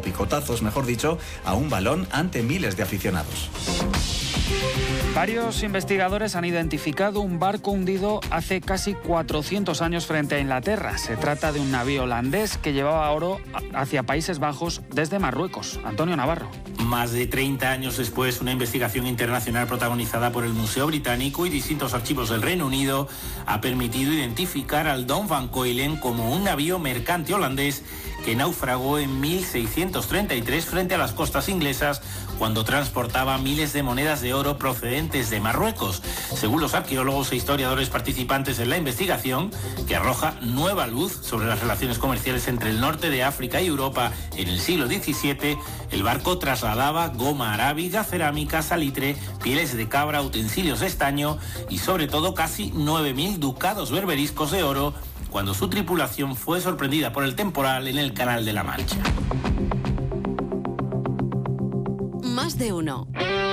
o picotazos, mejor dicho, a un balón ante miles de aficionados. Varios investigadores han identificado un barco hundido hace casi 400 años frente a Inglaterra. Se trata de un navío holandés que llevaba oro hacia Países Bajos desde Marruecos. Antonio Navarro. Más de 30 años después, una investigación internacional protagonizada por el Museo Británico y distintos archivos del Reino Unido ha permitido identificar al Don van Coilen como un navío mercante holandés que naufragó en 1633 frente a las costas inglesas cuando transportaba miles de monedas de oro procedentes de Marruecos. Según los arqueólogos e historiadores participantes en la investigación, que arroja nueva luz sobre las relaciones comerciales entre el norte de África y Europa en el siglo XVII, el barco trasladaba goma arábiga, cerámica, salitre, pieles de cabra, utensilios de estaño y sobre todo casi 9.000 ducados berberiscos de oro cuando su tripulación fue sorprendida por el temporal en el Canal de la Mancha. Más de uno.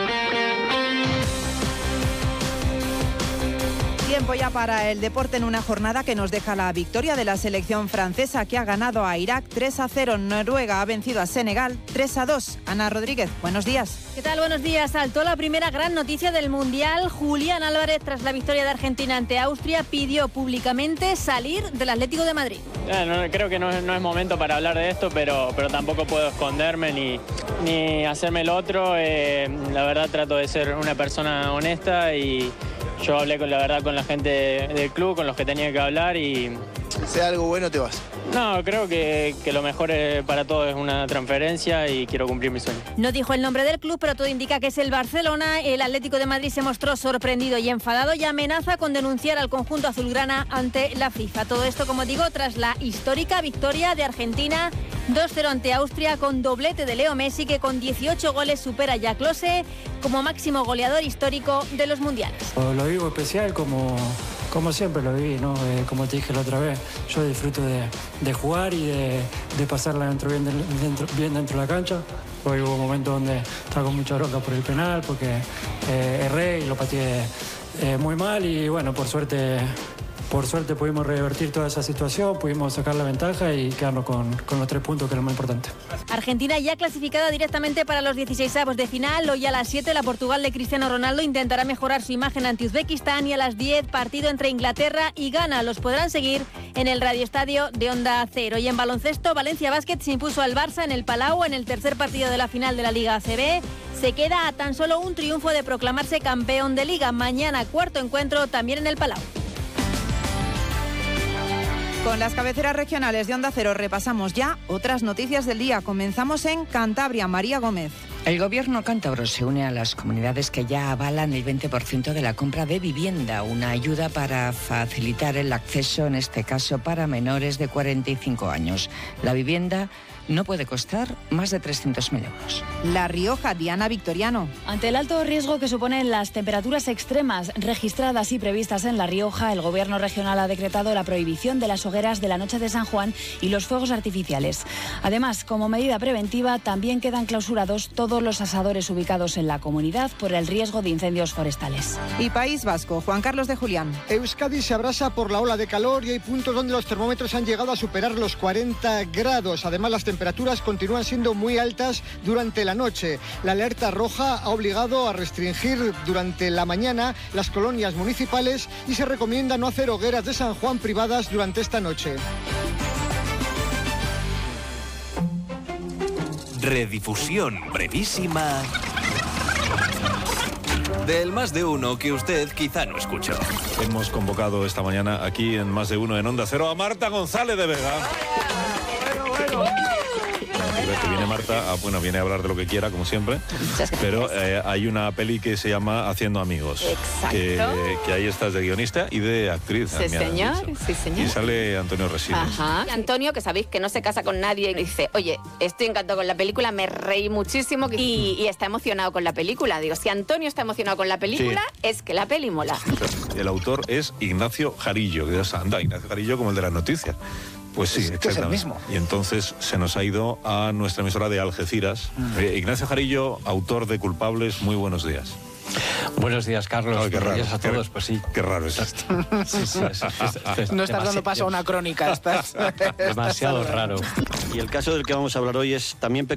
Tiempo ya para el deporte en una jornada que nos deja la victoria de la selección francesa que ha ganado a Irak 3-0. Noruega ha vencido a Senegal 3-2. Ana Rodríguez, buenos días. ¿Qué tal? Buenos días. Saltó la primera gran noticia del Mundial. Julián Álvarez, tras la victoria de Argentina ante Austria, pidió públicamente salir del Atlético de Madrid. Creo que no es momento para hablar de esto, pero tampoco puedo esconderme ni hacerme el otro. La verdad trato de ser una persona honesta y yo hablé con la gente del club, con los que tenía que hablar y... Sea algo bueno, te vas. No, creo que lo mejor para todos es una transferencia y quiero cumplir mi sueño. No dijo el nombre del club, pero todo indica que es el Barcelona. El Atlético de Madrid se mostró sorprendido y enfadado y amenaza con denunciar al conjunto azulgrana ante la FIFA. Todo esto, como digo, tras la histórica victoria de Argentina 2-0 ante Austria con doblete de Leo Messi, que con 18 goles supera ya a Klose como máximo goleador histórico de los mundiales. Lo vivo especial como siempre lo viví, ¿no? Como te dije la otra vez, yo disfruto de jugar y de pasarla bien dentro de la cancha. Hoy hubo momentos donde estaba con mucha bronca por el penal, porque erré y lo pateé muy mal y bueno, por suerte pudimos revertir toda esa situación, pudimos sacar la ventaja y quedarnos con los 3 puntos, que es lo más importante. Argentina ya clasificada directamente para los 16avos de final. Hoy a las 7 la Portugal de Cristiano Ronaldo intentará mejorar su imagen ante Uzbekistán y a las 10 partido entre Inglaterra y Ghana. Los podrán seguir en el radioestadio de Onda Cero. Y en baloncesto, Valencia Basket se impuso al Barça en el Palau en el tercer partido de la final de la Liga ACB. Se queda a tan solo un triunfo de proclamarse campeón de Liga. Mañana cuarto encuentro también en el Palau. Con las cabeceras regionales de Onda Cero repasamos ya otras noticias del día. Comenzamos en Cantabria. María Gómez. El gobierno cántabro se une a las comunidades que ya avalan el 20% de la compra de vivienda, una ayuda para facilitar el acceso, en este caso para menores de 45 años. La vivienda no puede costar más de 300.000 euros. La Rioja, Diana Victoriano. Ante el alto riesgo que suponen las temperaturas extremas registradas y previstas en La Rioja, el gobierno regional ha decretado la prohibición de las hogueras de la noche de San Juan y los fuegos artificiales. Además, como medida preventiva, también quedan clausurados todos los asadores ubicados en la comunidad por el riesgo de incendios forestales. Y País Vasco, Juan Carlos de Julián. Euskadi se abrasa por la ola de calor y hay puntos donde los termómetros han llegado a superar los 40 grados. Además, las temperaturas continúan siendo muy altas durante la noche. La alerta roja ha obligado a restringir durante la mañana las colonias municipales y se recomienda no hacer hogueras de San Juan privadas durante esta noche. Redifusión brevísima del Más de Uno que usted quizá no escuchó. Hemos convocado esta mañana aquí en Más de Uno en Onda Cero a Marta González de Vega. Que viene Marta, viene a hablar de lo que quiera, como siempre, pero hay una peli que se llama Haciendo Amigos. Exacto. Que ahí estás de guionista y de actriz. Sí, señor, sí, señor. Y sale Antonio Resines. Ajá. Antonio, que sabéis que no se casa con nadie, y dice, oye, estoy encantado con la película, me reí muchísimo y está emocionado con la película. Digo, si Antonio está emocionado con la película, es que la peli mola. El autor es Ignacio Jarillo, que anda, Ignacio Jarillo como el de las noticias. Pues sí, exactamente. Es el mismo. Y entonces se nos ha ido a nuestra emisora de Algeciras. Ignacio Jarillo, autor de Culpables, muy buenos días. Buenos días, Carlos. Oh, qué raro. Buenos días a todos, pues sí. Qué raro es esto. Sí, no estás dando paso a una crónica, estás. Demasiado raro. Y el caso del que vamos a hablar hoy es también